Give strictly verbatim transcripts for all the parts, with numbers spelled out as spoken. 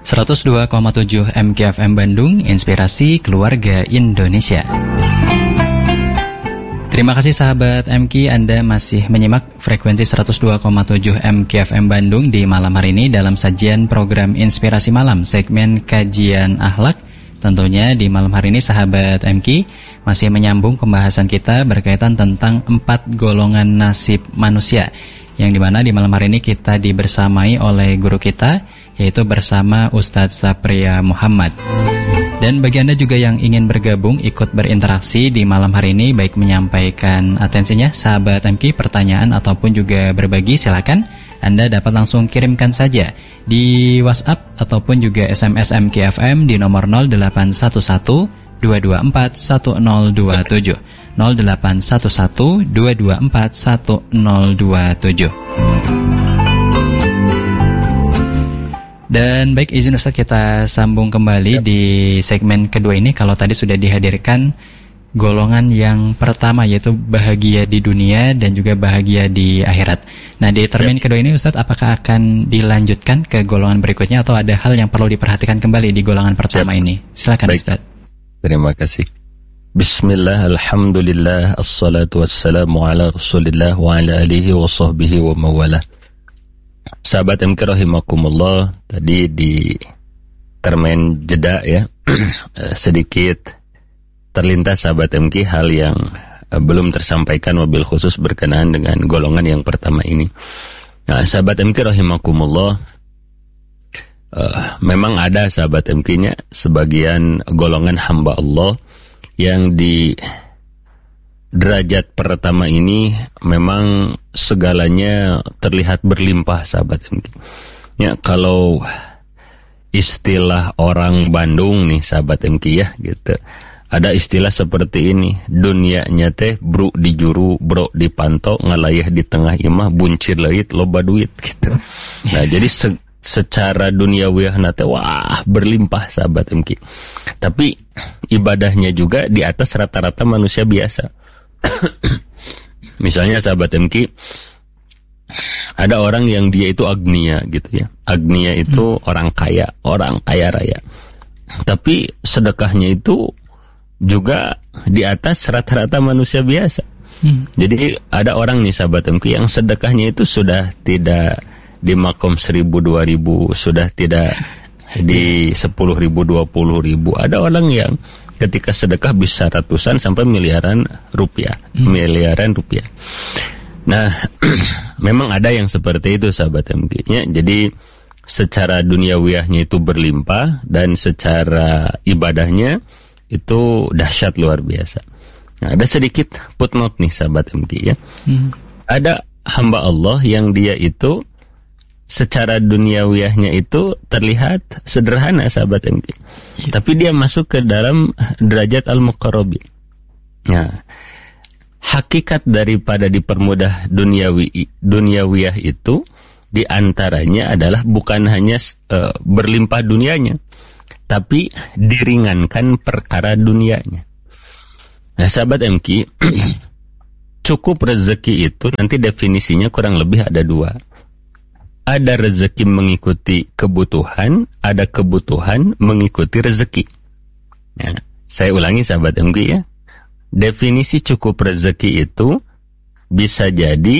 seratus dua koma tujuh M K F M Bandung, Inspirasi Keluarga Indonesia. Terima kasih sahabat M K, Anda masih menyimak frekuensi seratus dua koma tujuh M K F M Bandung di malam hari ini dalam sajian program Inspirasi Malam, segmen kajian akhlak. Tentunya di malam hari ini sahabat M K masih menyambung pembahasan kita berkaitan tentang empat golongan nasib manusia, yang dimana di malam hari ini kita dibersamai oleh guru kita, yaitu bersama Ustadz Sapria Muhammad. Dan bagi Anda juga yang ingin bergabung ikut berinteraksi di malam hari ini, baik menyampaikan atensinya sahabat M K, pertanyaan ataupun juga berbagi, silakan Anda dapat langsung kirimkan saja di WhatsApp ataupun juga S M S M K F M di nomor nol delapan satu satu dua dua empat satu nol dua tujuh nol delapan satu satu dua dua empat satu nol dua tujuh. Dan baik, izin Ustaz kita sambung kembali ya. Di segmen kedua ini, kalau tadi sudah dihadirkan golongan yang pertama, yaitu bahagia di dunia dan juga bahagia di akhirat. Nah, di termin ya. kedua ini Ustaz, apakah akan dilanjutkan ke golongan berikutnya atau ada hal yang perlu diperhatikan kembali di golongan pertama ya. ini? Silakan baik. Ustaz. Terima kasih. Bismillah, alhamdulillah, assalatu wassalamu ala rasulillah wa ala alihi wa sahbihi wa mawalah. Sahabat M K rahimakumullah, tadi di termen jeda ya, sedikit terlintas sahabat M K hal yang belum tersampaikan wabil khusus berkenaan dengan golongan yang pertama ini. Nah, sahabat M K rahimakumullah, uh, memang ada sahabat M K-nya sebagian golongan hamba Allah yang di derajat pertama ini memang segalanya terlihat berlimpah sahabat M K. Ya, kalau istilah orang Bandung nih sahabat M K ya gitu, ada istilah seperti ini, dunianya teh bro di juru, bro di panto, ngalayah di tengah imah, buncir leit loba duit gitu. Nah, jadi se- secara duniawiyahna teh wah berlimpah sahabat M K. Tapi ibadahnya juga di atas rata-rata manusia biasa. Misalnya sahabat M K, ada orang yang dia itu agnia gitu ya. Agnia itu hmm. orang kaya, orang kaya raya. Tapi sedekahnya itu juga di atas rata-rata manusia biasa. Hmm. Jadi ada orang nih sahabat M K yang sedekahnya itu sudah tidak di makom seribu dua ribu, sudah tidak di sepuluh ribu dua puluh ribu. Ada orang yang ketika sedekah bisa ratusan sampai miliaran rupiah, hmm. miliaran rupiah. Nah, memang ada yang seperti itu sahabat M K -nya. Jadi secara duniawiyahnya itu berlimpah dan secara ibadahnya itu dahsyat luar biasa. Nah, ada sedikit footnote nih sahabat M K ya. Hmm. Ada hamba Allah yang dia itu secara duniawiyahnya itu terlihat sederhana sahabat M K. Ya. Tapi dia masuk ke dalam derajat al-muqarrabin. Nah, hakikat daripada dipermudah duniawi duniawiyah itu diantaranya adalah bukan hanya uh, berlimpah dunianya, tapi diringankan perkara dunianya. Nah, sahabat M K, cukup rezeki itu nanti definisinya kurang lebih ada dua. Ada rezeki mengikuti kebutuhan, ada kebutuhan mengikuti rezeki. Nah, saya ulangi sahabat M K ya. Definisi cukup rezeki itu bisa jadi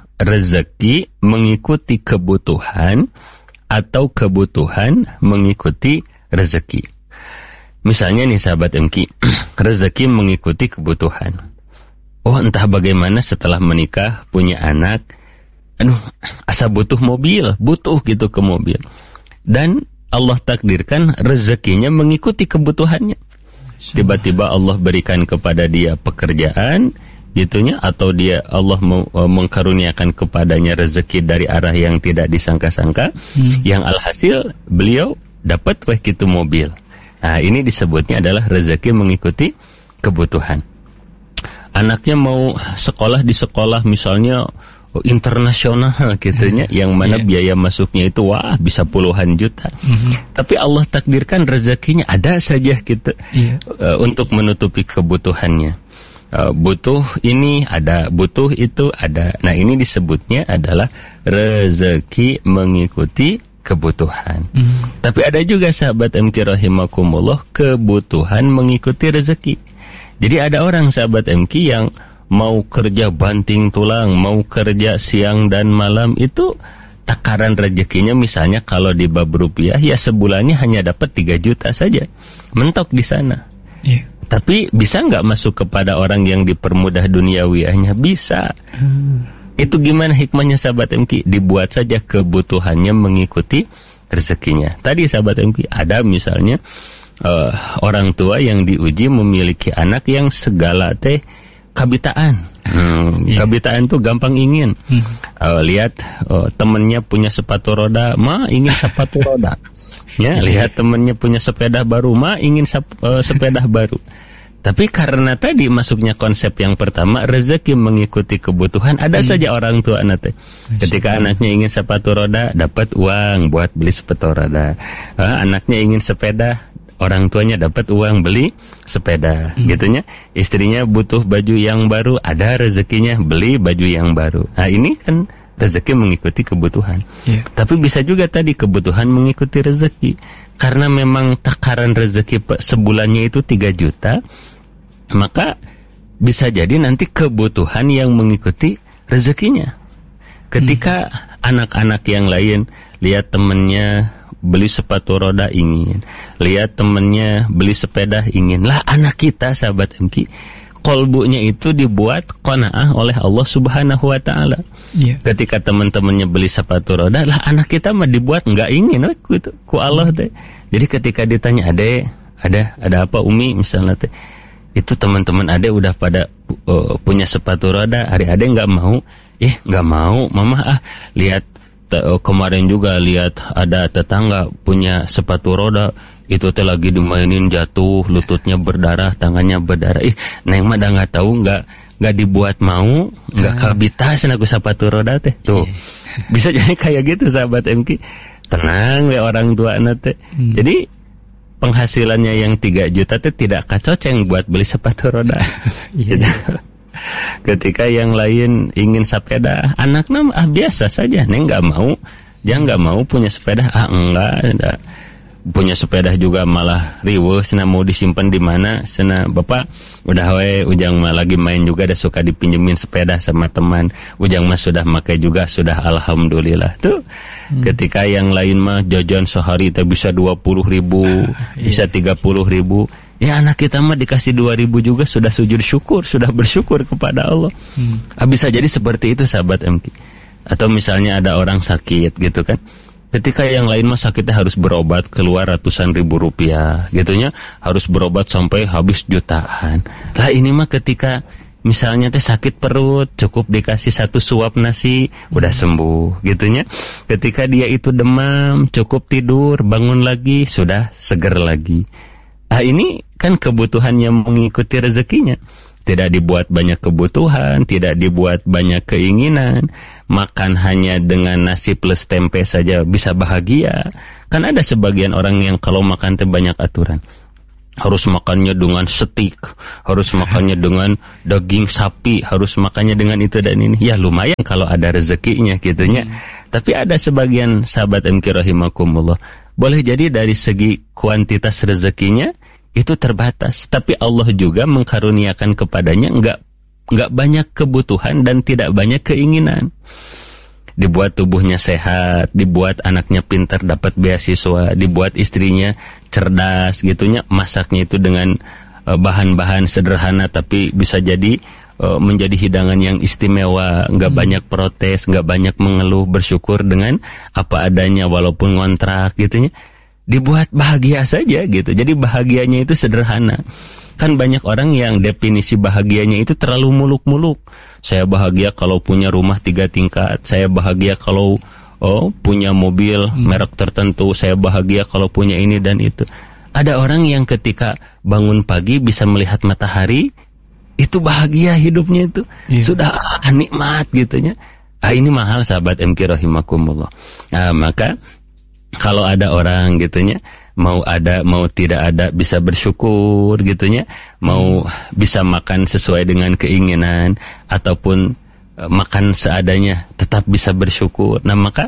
rezeki mengikuti kebutuhan atau kebutuhan mengikuti rezeki. Misalnya nih sahabat M K, rezeki mengikuti kebutuhan. Oh, entah bagaimana setelah menikah punya anak, aduh, asa butuh mobil, butuh gitu ke mobil. Dan Allah takdirkan rezekinya mengikuti kebutuhannya. Tiba-tiba Allah berikan kepada dia pekerjaan, gitunya, atau dia Allah mengkaruniakan kepadanya rezeki dari arah yang tidak disangka-sangka, hmm. yang alhasil beliau dapat weh gitu mobil. Nah, ini disebutnya adalah rezeki mengikuti kebutuhan. Anaknya mau sekolah di sekolah misalnya internasional gitunya, yeah. yang mana yeah. biaya masuknya itu wah bisa puluhan juta. Mm-hmm. Tapi Allah takdirkan rezekinya ada saja gitu, yeah. uh, untuk menutupi kebutuhannya. Uh, butuh ini ada, butuh itu ada. Nah, ini disebutnya adalah rezeki mengikuti kebutuhan. Mm. Tapi ada juga sahabat M K rahimakumullah, kebutuhan mengikuti rezeki. Jadi ada orang sahabat M K yang mau kerja banting tulang, mau kerja siang dan malam, itu takaran rezekinya misalnya kalau di bab rupiah ya sebulannya hanya dapat tiga juta saja, mentok di sana. Yeah. Tapi bisa nggak masuk kepada orang yang dipermudah duniawiahnya? Bisa. Hmm. Itu gimana hikmahnya sahabat M K? Dibuat saja kebutuhannya mengikuti rezekinya. Tadi sahabat M K, ada misalnya uh, orang tua yang diuji memiliki anak yang segala teh kabitaan. Hmm, yeah. Kabitaan tuh gampang ingin. Hmm. Uh, lihat uh, temennya punya sepatu roda, ma ingin sepatu roda. Ya, lihat temennya punya sepeda baru, ma ingin sep- uh, sepeda baru. Tapi karena tadi masuknya konsep yang pertama, rezeki mengikuti kebutuhan, ada hmm. saja orang tua anak. Ketika anaknya ingin sepatu roda, dapat uang buat beli sepatu roda. Uh, anaknya ingin sepeda, orang tuanya dapat uang beli sepeda, hmm. gitunya. Istrinya butuh baju yang baru, ada rezekinya beli baju yang baru. Nah ini kan rezeki mengikuti kebutuhan. Yeah. Tapi bisa juga tadi kebutuhan mengikuti rezeki. Karena memang takaran rezeki sebulannya itu tiga juta, maka bisa jadi nanti kebutuhan yang mengikuti rezekinya. Ketika hmm. anak-anak yang lain lihat temennya beli sepatu roda ingin, lihat temennya beli sepeda ingin, lah anak kita sahabat M K, kolbunya itu dibuat qanaah oleh Allah Subhanahu Wa Taala. Yeah. Ketika teman-temannya beli sepatu roda, lah anak kita mah dibuat nggak ingin, weh, gitu, ku Allah teh. Jadi ketika ditanya, ade, ada ada apa Umi misalnya teh, itu teman-teman ade udah pada uh, punya sepatu roda, hari ade nggak mau, eh nggak mau, mama ah lihat te, uh, kemarin juga lihat ada tetangga punya sepatu roda, itu teh lagi dimainin jatuh, lututnya berdarah, tangannya berdarah, ih neng mah dah nggak tahu, nggak nggak dibuat mau, nggak kabitas aku sepatu roda teh, tuh bisa jadi kayak gitu sahabat M K, tenang we orang tua anak teh, hmm. jadi penghasilannya yang tiga juta itu tidak kacoceng buat beli sepatu roda. Gitu. Ketika yang lain ingin sepeda, anaknya ah biasa saja, neng nggak mau, dia nggak mau punya sepeda, ah enggak, enggak. Punya sepeda juga malah riweuh, sana mau disimpan di mana, sana bapak udah we ujang mah lagi main juga, ada suka dipinjemin sepeda sama teman, ujang mah sudah pakai juga, sudah alhamdulillah tuh. Hmm. Ketika yang lain mah jajan sehari teh bisa dua puluh ribu, bisa tiga puluh ribu. Ya anak kita mah dikasih dua ribu juga sudah sujud syukur, sudah bersyukur kepada Allah. Hmm. Ah, bisa jadi seperti itu sahabat M K. Atau misalnya ada orang sakit gitu kan. Ketika yang lain mah sakitnya harus berobat keluar ratusan ribu rupiah gitunya, harus berobat sampai habis jutaan. Lah ini mah ketika misalnya teh sakit perut, cukup dikasih satu suap nasi, udah sembuh, gitunya. Ketika dia itu demam, cukup tidur, bangun lagi, sudah seger lagi. Ah ini kan kebutuhan yang mengikuti rezekinya. Tidak dibuat banyak kebutuhan, tidak dibuat banyak keinginan. Makan hanya dengan nasi plus tempe saja bisa bahagia. Kan ada sebagian orang yang kalau makan teh banyak aturan. Harus makannya dengan steak, harus makannya dengan daging sapi, harus makannya dengan itu dan ini. Ya lumayan kalau ada rezekinya gitunya. Hmm. Tapi ada sebagian sahabat M K rahimakumullah, boleh jadi dari segi kuantitas rezekinya itu terbatas, tapi Allah juga mengkaruniakan kepadanya enggak enggak banyak kebutuhan dan tidak banyak keinginan. Dibuat tubuhnya sehat, dibuat anaknya pintar dapat beasiswa, dibuat istrinya cerdas gitunya, masaknya itu dengan uh, bahan-bahan sederhana tapi bisa jadi uh, menjadi hidangan yang istimewa, enggak hmm. banyak protes, enggak banyak mengeluh, bersyukur dengan apa adanya walaupun ngontrak gitunya. Dibuat bahagia saja gitu. Jadi bahagianya itu sederhana. Kan banyak orang yang definisi bahagianya itu terlalu muluk-muluk. Saya bahagia kalau punya rumah tiga tingkat. Saya bahagia kalau oh punya mobil hmm. merek tertentu. Saya bahagia kalau punya ini dan itu. Ada orang yang ketika bangun pagi bisa melihat matahari, itu bahagia hidupnya itu. Yeah. Sudah ah, nikmat gitunya. Ah ini mahal sahabat M K rahimakumullah. Nah, maka kalau ada orang gitunya, mau ada mau tidak ada bisa bersyukur gitunya, mau hmm. bisa makan sesuai dengan keinginan ataupun uh, makan seadanya tetap bisa bersyukur. Nah maka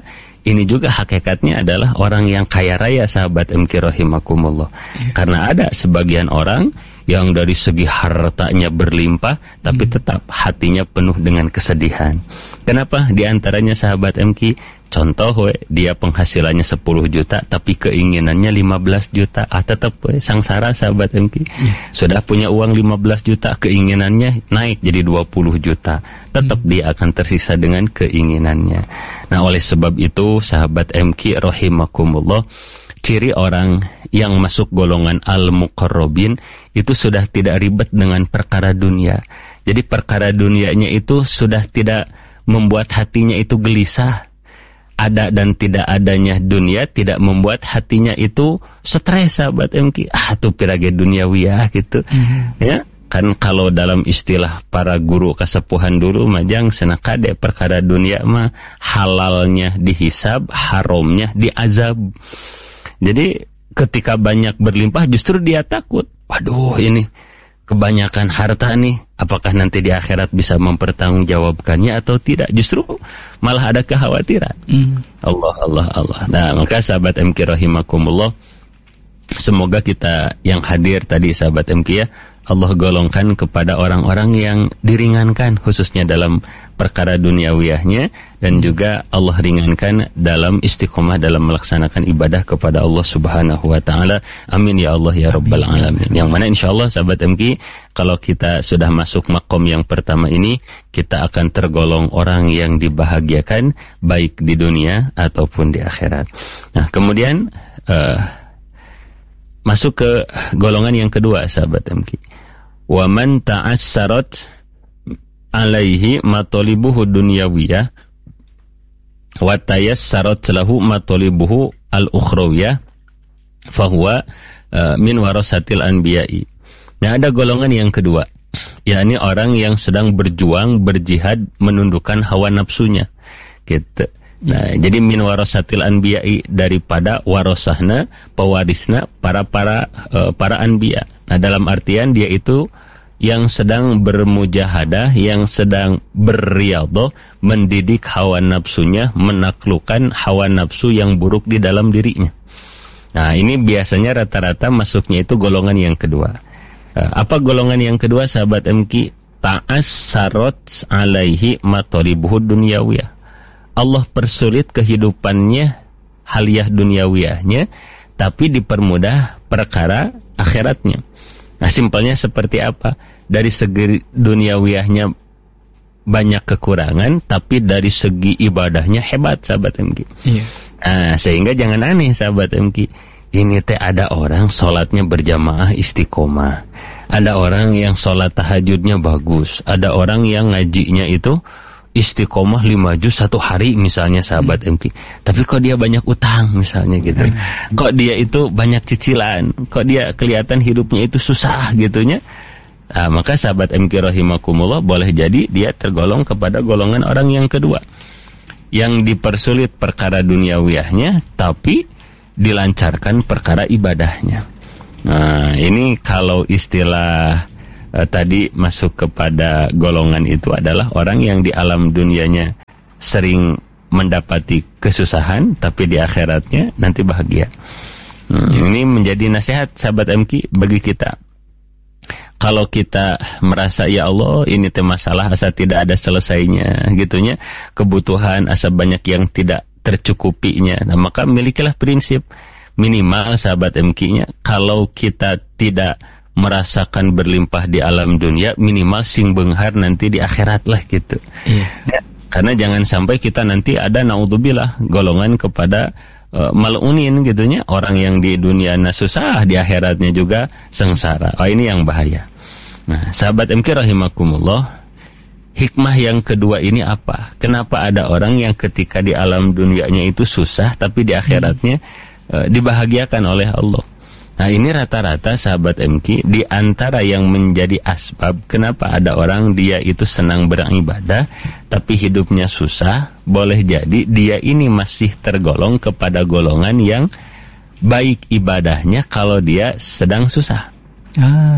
ini juga hakikatnya adalah orang yang kaya raya, sahabat M K rahimakumullah. Ya. Karena ada sebagian orang yang dari segi hartanya berlimpah, tapi hmm. tetap hatinya penuh dengan kesedihan. Kenapa? Di antaranya sahabat M K, contoh we, dia penghasilannya sepuluh juta, tapi keinginannya lima belas juta. Ah, tetap we, sangsara sahabat M K. Ya. Sudah punya uang lima belas juta, keinginannya naik jadi dua puluh juta. Tetap hmm. dia akan tersisa dengan keinginannya. Nah, oleh sebab itu sahabat M K rahimakumullah, ciri orang yang masuk golongan al-muqarrabin itu sudah tidak ribet dengan perkara dunia. Jadi perkara dunianya itu sudah tidak membuat hatinya itu gelisah. Ada dan tidak adanya dunia tidak membuat hatinya itu stres, sahabat M K. Ah, tuh pirage duniawiyah gitu. Mm-hmm. Ya, kan kalau dalam istilah para guru kesepuhan dulu majang senakade perkara dunia mah halalnya dihisab, haramnya diazab. Jadi ketika banyak berlimpah justru dia takut. Waduh, ini kebanyakan harta nih, apakah nanti di akhirat bisa mempertanggungjawabkannya atau tidak? Justru malah ada kekhawatiran. Mm. Allah, Allah, Allah. Nah, maka sahabat M K rahimakumullah, semoga kita yang hadir tadi sahabat M K ya, Allah golongkan kepada orang-orang yang diringankan khususnya dalam perkara duniawiyahnya, dan juga Allah ringankan dalam istiqomah dalam melaksanakan ibadah kepada Allah Subhanahu wa taala. Amin ya Allah ya rabbal alamin. Yang mana insyaallah sahabat M K, kalau kita sudah masuk makom yang pertama ini, kita akan tergolong orang yang dibahagiakan baik di dunia ataupun di akhirat. Nah, kemudian uh, masuk ke golongan yang kedua sahabat M K. Wa man ta'assarat alaihi matalibuhu dunyawiyah wa tayassarat lahu matalibuhu al-ukhrawiyah fahuwa uh, min warasatil anbiya'i. Nah, ada golongan yang kedua, yakni orang yang sedang berjuang, berjihad menundukkan hawa nafsunya gitu. Nah, jadi min warasatil anbiya'i, daripada warasahna, pewarisna para para uh, para anbiya. Nah, dalam artian dia itu yang sedang bermujahadah, yang sedang berriyadhah, mendidik hawa nafsunya, menaklukkan hawa nafsu yang buruk di dalam dirinya. Nah, ini biasanya rata-rata masuknya itu golongan yang kedua. Uh, apa golongan yang kedua sahabat M K? Ta'assarat alaihi matalibuhud dunyawiyah. Allah persulit kehidupannya, haliyah dunyawiyahnya, tapi dipermudah perkara akhiratnya. Nah, simpelnya seperti apa? Dari segi duniawiyahnya banyak kekurangan, tapi dari segi ibadahnya hebat, sahabat M K. Iya. Nah, sehingga jangan aneh, sahabat M K. Ini teh ada orang sholatnya berjamaah istiqomah, ada orang yang sholat tahajudnya bagus, ada orang yang ngajinya itu istiqomah lima juz satu hari misalnya sahabat hmm. M K. Tapi kok dia banyak utang misalnya gitu. Hmm. Kok dia itu banyak cicilan, kok dia kelihatan hidupnya itu susah gitunya. Nah, maka sahabat M K rahimakumullah, boleh jadi dia tergolong kepada golongan orang yang kedua, yang dipersulit perkara duniawiyahnya tapi dilancarkan perkara ibadahnya. Nah, ini kalau istilah Uh, tadi masuk kepada golongan itu adalah orang yang di alam dunianya sering mendapati kesusahan, tapi di akhiratnya nanti bahagia. Hmm, ya. Ini menjadi nasihat sahabat M K bagi kita. Kalau kita merasa ya Allah ini teh masalah asa tidak ada selesainya gitunya, kebutuhan asa banyak yang tidak tercukupinya, nah maka milikilah prinsip minimal sahabat M K-nya, kalau kita tidak merasakan berlimpah di alam dunia, minimal sing benghar nanti di akhirat lah gitu. Iya. Ya, karena jangan sampai kita nanti ada naudzubillah golongan kepada uh, malunin gitunya, orang yang di dunia susah, di akhiratnya juga sengsara. Oh, ini yang bahaya. Nah, sahabat M K rahimakumullah, hikmah yang kedua ini apa? Kenapa ada orang yang ketika di alam dunianya itu susah, tapi di akhiratnya hmm. uh, dibahagiakan oleh Allah? Nah, ini rata-rata sahabat M K di antara yang menjadi asbab kenapa ada orang dia itu senang beribadah tapi hidupnya susah, boleh jadi dia ini masih tergolong kepada golongan yang baik ibadahnya kalau dia sedang susah. Ah.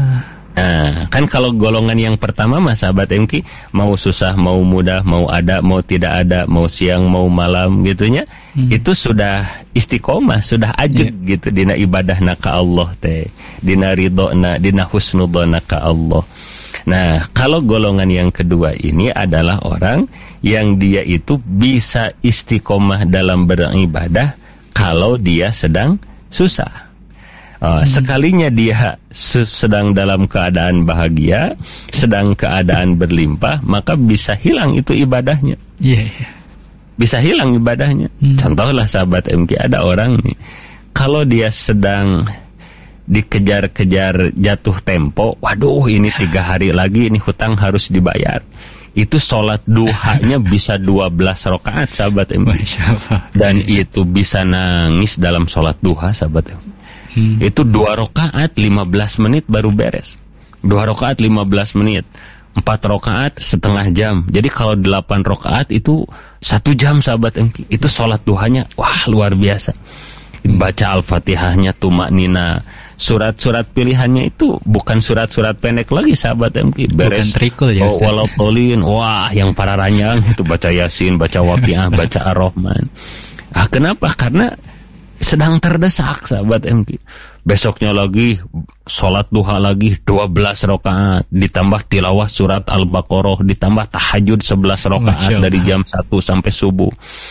Nah, kan kalau golongan yang pertama mah sahabat M K, mau susah, mau mudah, mau ada, mau tidak ada, mau siang, mau malam gitunya, hmm. itu sudah istiqomah, sudah ajeg yeah. gitu dina ibadahna ka Allah teh, dina ridona, dina husnudona ka Allah. Nah, kalau golongan yang kedua ini adalah orang yang dia itu bisa istiqomah dalam beribadah kalau dia sedang susah. Uh, hmm. Sekalinya dia sedang dalam keadaan bahagia, sedang keadaan berlimpah, maka bisa hilang itu ibadahnya. Iya, yeah, yeah. Bisa hilang ibadahnya. Hmm. Contohlah sahabat M K, ada orang nih, kalau dia sedang dikejar-kejar jatuh tempo, waduh ini tiga hari lagi ini hutang harus dibayar. Itu sholat duhanya bisa dua belas rakaat sahabat M K. Dan itu bisa nangis dalam sholat duha sahabat M K. Hmm. Itu dua rakaat lima belas menit baru beres. Dua rakaat lima belas menit. Empat rakaat setengah jam. Jadi kalau delapan rakaat itu satu jam sahabat M K. Itu sholat duhanya wah luar biasa. Baca Al-Fatihahnya tumak nina. Surat-surat pilihannya itu bukan surat-surat pendek lagi sahabat M K. Beres. Bukan trikul ya Ustaz. Oh, walau tolin. Wah yang para ranjang itu baca Yasin, baca Waqiah, baca Ar-Rahman. Ah, kenapa? Karena sedang terdesak sahabat M K. Besoknya lagi sholat duha lagi dua belas rakaat, ditambah tilawah surat Al-Baqarah, ditambah tahajud sebelas rakaat dari jam satu sampai subuh.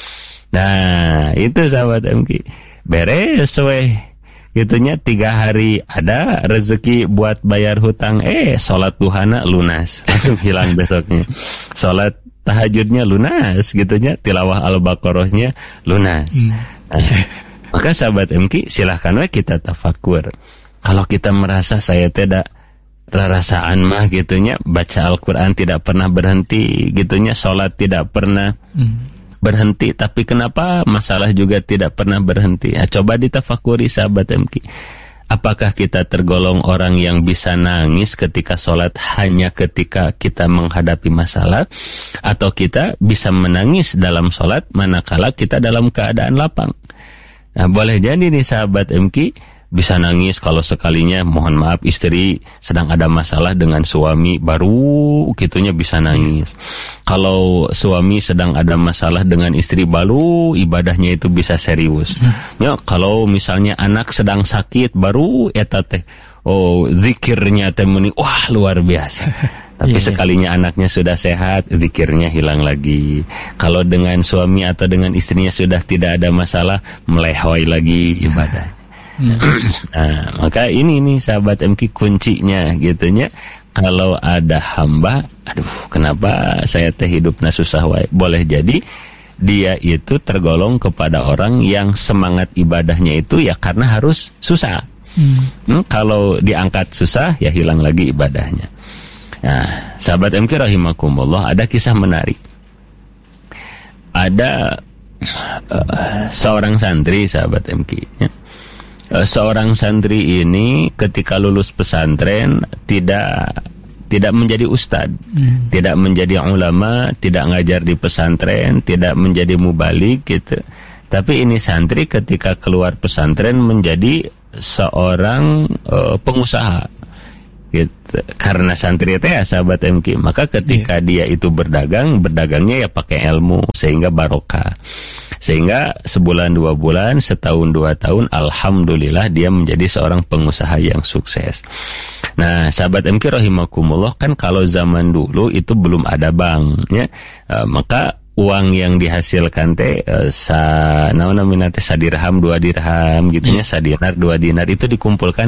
Nah itu sahabat M K, beres weh gitunya tiga hari ada rezeki buat bayar hutang, eh sholat duhana lunas langsung hilang besoknya. Sholat tahajudnya lunas gitunya, tilawah Al-Baqarahnya lunas. hmm. Nah, maka sahabat M K, silahkan we kita tafakur. Kalau kita merasa saya tidak rasaan mah gitunya, baca Al-Quran tidak pernah berhenti gitunya, sholat tidak pernah hmm. berhenti, tapi kenapa masalah juga tidak pernah berhenti? Nah, coba ditafakuri sahabat M K. Apakah kita tergolong orang yang bisa nangis ketika sholat hanya ketika kita menghadapi masalah, atau kita bisa menangis dalam sholat manakala kita dalam keadaan lapang? Nah, boleh jadi nih sahabat M K bisa nangis kalau sekalinya mohon maaf istri sedang ada masalah dengan suami, baru gitunya bisa nangis. Kalau suami sedang ada masalah dengan istri, baru ibadahnya itu bisa serius. Ya, kalau misalnya anak sedang sakit, baru eta teh oh zikirnya teh muni wah luar biasa. Tapi yeah, sekalinya yeah. anaknya sudah sehat, zikirnya hilang lagi. Kalau dengan suami atau dengan istrinya sudah tidak ada masalah, melehoi lagi ibadah. Yeah. Nah, maka ini nih sahabat M K kuncinya gitunya. Kalau ada hamba, aduh kenapa saya teh hidupna susah wae. Boleh jadi dia itu tergolong kepada orang yang semangat ibadahnya itu ya karena harus susah. Hmm. Hmm, kalau diangkat susah ya hilang lagi ibadahnya. Nah, sahabat M K rahimakumullah, ada kisah menarik. Ada uh, seorang santri sahabat M K ya. uh, Seorang santri ini ketika lulus pesantren tidak tidak menjadi ustad, hmm. tidak menjadi ulama, tidak ngajar di pesantren, tidak menjadi mubalik gitu. Tapi ini santri ketika keluar pesantren menjadi seorang uh, pengusaha. Gitu. Karena santri itu ya sahabat M K, maka ketika yeah. dia itu berdagang, berdagangnya ya pakai ilmu sehingga barokah. Sehingga sebulan dua bulan, setahun dua tahun, alhamdulillah dia menjadi seorang pengusaha yang sukses. Nah, sahabat M K rahimakumullah, kan kalau zaman dulu itu belum ada bank, ya, e, maka uang yang dihasilkan teh e, sa namanya teh sadirham dua dirham gitunya, yeah. sadinar dua dinar itu dikumpulkan